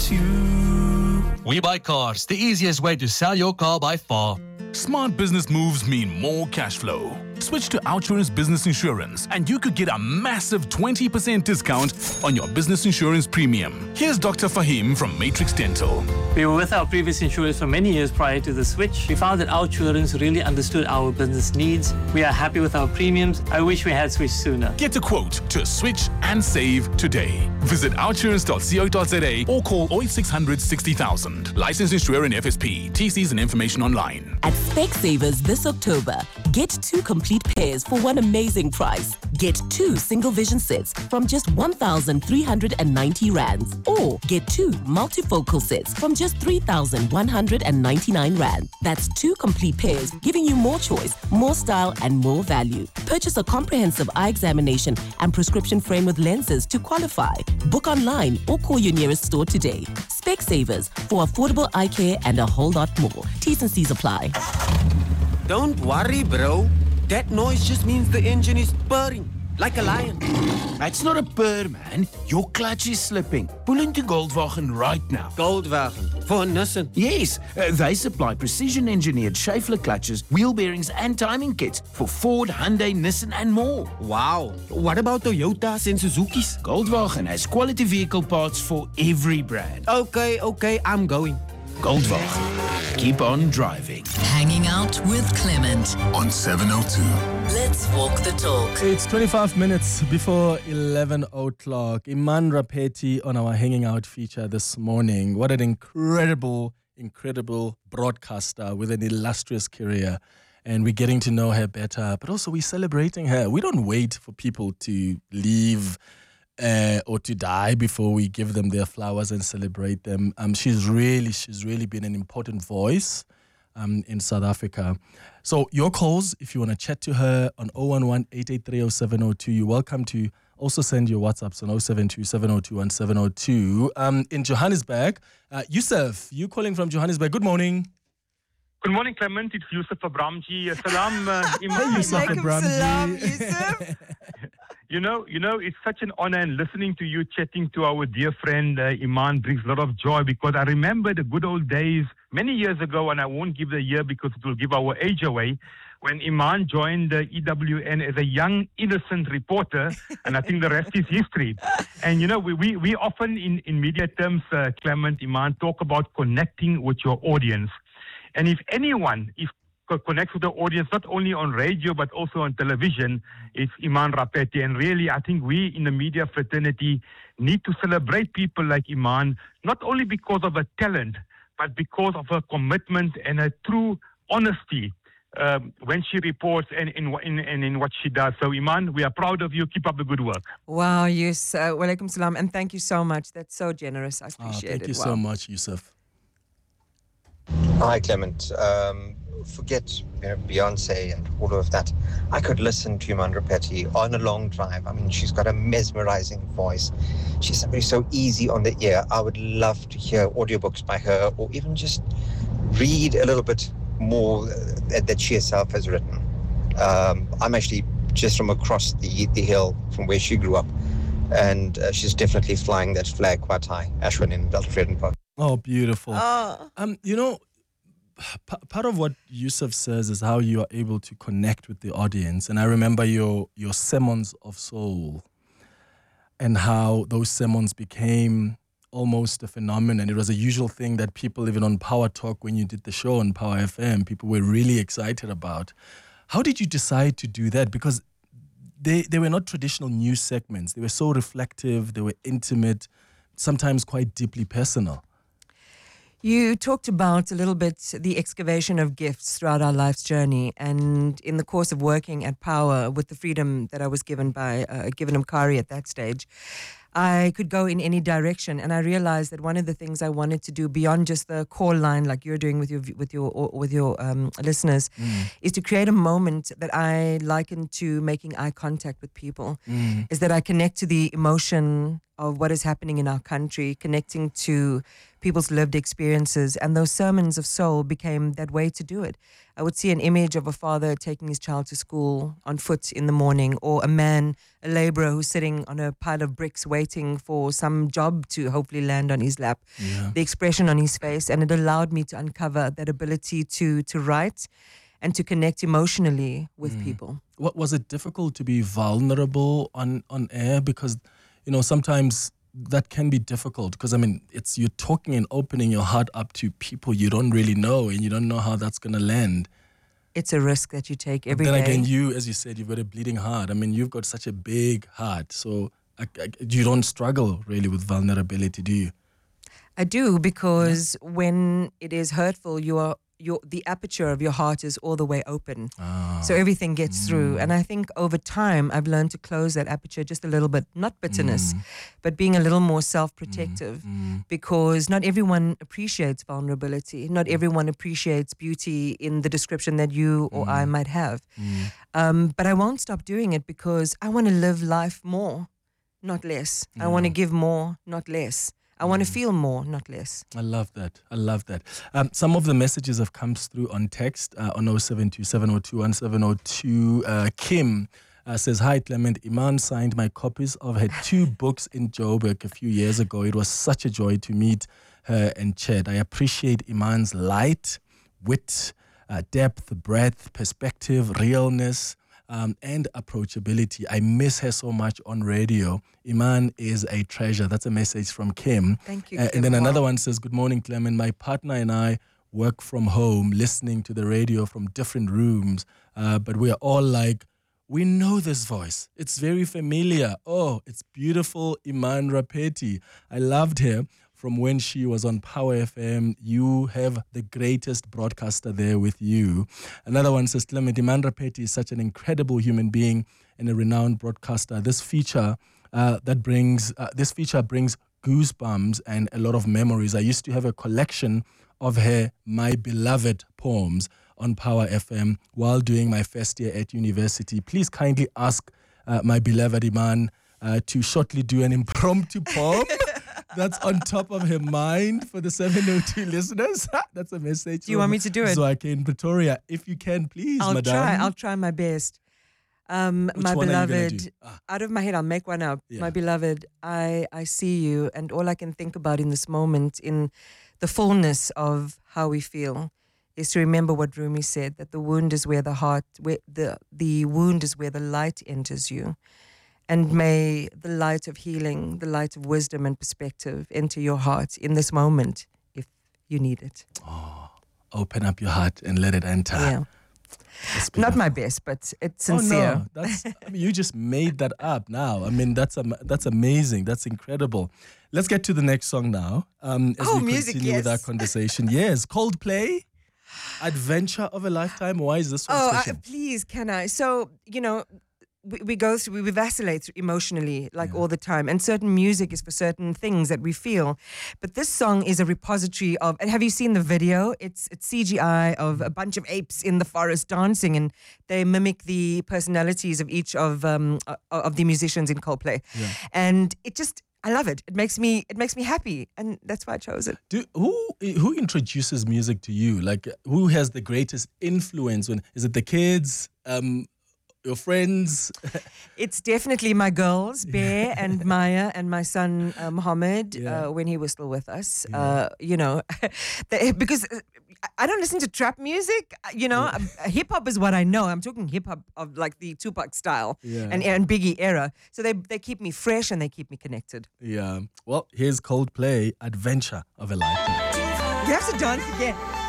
you. We Buy Cars, the easiest way to sell your car by far. Smart business moves mean more cash flow. Switch to Outsurance Business Insurance and you could get a massive 20% discount on your business insurance premium. Here's Dr. Fahim from Matrix Dental. We were with our previous insurers for many years prior to the switch. We found that Outsurance really understood our business needs. We are happy with our premiums. I wish we had switched sooner. Get a quote to switch and save today. Visit outsurance.co.za or call 0800 60,000. Licensed insurer and FSP. TCs and information online. At Specsavers this October, get 2 complete pairs for one amazing price. Get 2 single vision sets from just 1,390 rands. Or get 2 multifocal sets from just 3,199 rand. That's 2 complete pairs, giving you more choice, more style, and more value. Purchase a comprehensive eye examination and prescription frame with lenses to qualify. Book online or call your nearest store today. Specsavers, for affordable eye care and a whole lot more. T's and C's apply. Don't worry, bro. That noise just means the engine is purring, like a lion. It's not a purr, man. Your clutch is slipping. Pull into Goldwagen right now. Goldwagen? For Nissan? Yes, they supply precision-engineered Schaeffler clutches, wheel bearings and timing kits for Ford, Hyundai, Nissan and more. Wow. What about Toyotas and Suzukis? Goldwagen has quality vehicle parts for every brand. Okay, I'm going. Goldwagen. Keep on driving. Hanging out with Clement On 702. Let's walk the talk. It's 25 minutes before 11 o'clock. Iman Rapeti on our Hanging Out feature this morning. What an incredible broadcaster with an illustrious career. And we're getting to know her better, but also we're celebrating her. We don't wait for people to leave or to die before we give them their flowers and celebrate them. She's really been an important voice in South Africa. So your calls, if you want to chat to her on 011-883-0702, you're welcome to also send your WhatsApps on 072-702-1702. In Johannesburg, Yusuf, you calling from Johannesburg. Good morning. Good morning, Clement. It's Yusuf Abramji. Salam, Imam. Yusuf Abramji. You know, it's such an honor, and listening to you chatting to our dear friend Iman brings a lot of joy, because I remember the good old days many years ago, and I won't give the year because it will give our age away, when Iman joined the EWN as a young, innocent reporter, and I think the rest is history. And, we often in media terms, Clement, Iman, talk about connecting with your audience. And if anyone connects with the audience, not only on radio, but also on television, it's Iman Rapeti. And really, I think we in the media fraternity need to celebrate people like Iman, not only because of her talent, but because of her commitment and her true honesty when she reports and in what she does. So, Iman, we are proud of you. Keep up the good work. Wow, yes. Walaikum salam. And thank you so much. That's so generous. I appreciate it. Thank you so much, Yusuf. Hi, Clement. Forget Beyonce and all of that. I could listen to Iman Rapeti on a long drive. I mean, she's got a mesmerizing voice. She's somebody so easy on the ear. I would love to hear audiobooks by her, or even just read a little bit more that she herself has written. I'm actually just from across the hill from where she grew up, and she's definitely flying that flag quite high. Ashwin in Belfredenpark. Oh, beautiful. Part of what Yusuf says is how you are able to connect with the audience. And I remember your sermons of soul and how those sermons became almost a phenomenon. It was a usual thing that people, even on Power Talk, when you did the show on Power FM, people were really excited about. How did you decide to do that? Because they were not traditional news segments. They were so reflective, they were intimate, sometimes quite deeply personal. You talked about a little bit the excavation of gifts throughout our life's journey, and in the course of working at Power, with the freedom that I was given by Given Mkari at that stage, I could go in any direction, and I realized that one of the things I wanted to do beyond just the call line, like you're doing with your listeners, is to create a moment that I liken to making eye contact with people. Is that I connect to the emotion of what is happening in our country, connecting to people's lived experiences, and those sermons of soul became that way to do it. I would see an image of a father taking his child to school on foot in the morning, or a man, a laborer who's sitting on a pile of bricks waiting for some job to hopefully land on his lap. The expression on his face, and it allowed me to uncover that ability to write and to connect emotionally with people. What was it difficult to be vulnerable on air? Because, you know, sometimes that can be difficult, because I mean, it's you're talking and opening your heart up to people you don't really know, and you don't know how that's going to land. It's a risk that you take every day. day. Then again, you, as you said, you've got a bleeding heart. I mean, you've got such a big heart, so you don't struggle really with vulnerability, do you? I do, because when it is hurtful, the aperture of your heart is all the way open. So everything gets through. And I think over time, I've learned to close that aperture just a little bit, not bitterness, but being a little more self-protective, because not everyone appreciates vulnerability. Not everyone appreciates beauty in the description that you or I might have. But I won't stop doing it, because I want to live life more, not less. I want to give more, not less. I want to feel more, not less. I love that. I love that. Some of the messages have come through on text on 0727021702. Kim says, "Hi Clement, Iman signed my copies of her 2 books in Joburg a few years ago. It was such a joy to meet her and chat. I appreciate Iman's light, wit, depth, breadth, perspective, realness, and approachability. I miss her so much on radio. Iman is a treasure." That's a message from Kim. Thank you, Kim. And then another one says, "Good morning, Clement. My partner and I work from home, listening to the radio from different rooms. But we are all like, we know this voice. It's very familiar. Oh, it's beautiful Iman Rapeti. I loved her from when she was on Power FM. You have the greatest broadcaster there with you." Another one says, "Clement, Iman Rapeti is such an incredible human being and a renowned broadcaster. This feature brings goosebumps and a lot of memories. I used to have a collection of her My Beloved poems on Power FM while doing my first year at university. Please kindly ask my beloved Iman to shortly do an impromptu poem that's on top of her mind for the 702 listeners." That's a message. Do you want me to do it? Zoake in Pretoria. If you can, please, madam. I'll try my best. My beloved, out of my head, I'll make one up. Yeah. My beloved, I see you, and all I can think about in this moment, in the fullness of how we feel, is to remember what Rumi said, that the wound is where the wound is where the light enters you. And may the light of healing, the light of wisdom and perspective enter your heart in this moment, if you need it. Oh, open up your heart and let it enter. Yeah. Not my best, but it's sincere. Oh, no. You just made that up now. I mean, that's amazing. That's incredible. Let's get to the next song now. As we continue with our conversation. Yes, Coldplay, Adventure of a Lifetime. Why is this one special? Please, can I? So, you know, we vacillate emotionally all the time, and certain music is for certain things that we feel. But this song is a repository of, and have you seen the video? It's CGI of a bunch of apes in the forest dancing, and they mimic the personalities of each of the musicians in Coldplay. Yeah. And I love it. It makes me happy, and that's why I chose it. Who introduces music to you? Like, who has the greatest influence? Is it the kids? Your friends? It's definitely my girls, Bear and Maya, and my son Mohammed, when he was still with us. Yeah. Because I don't listen to trap music. Hip hop is what I know. I'm talking hip hop of like the Tupac style and Biggie era. So they keep me fresh and they keep me connected. Yeah. Well, here's Coldplay, Adventure of a Lifetime. You have to dance again.